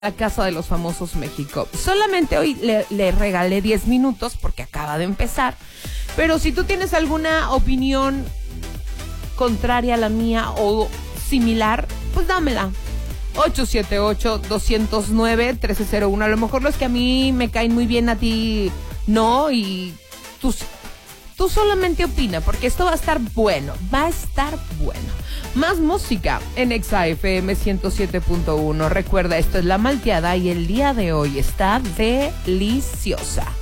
La Casa de los Famosos México. Solamente hoy le regalé 10 minutos porque acaba de empezar. Pero si tú tienes alguna opinión contraria a la mía o similar, pues dámela. 878-209-1301. A lo mejor los que a mí me caen muy bien, a ti no. Y tú solamente opina, porque esto va a estar bueno. Va a estar bueno. Más música en Exa FM 107.1. Recuerda, esto es La Malteada y el día de hoy está deliciosa.